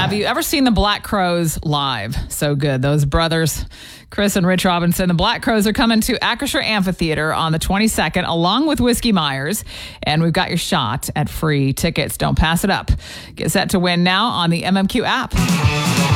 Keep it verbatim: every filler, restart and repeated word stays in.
Have you ever seen the Black Crowes live? So good. Those brothers, Chris and Rich Robinson. The Black Crowes are coming to Acrisure Amphitheater on the twenty-second, along with Whiskey Myers. And we've got your shot at free tickets. Don't pass it up. Get set to win now on the M M Q app.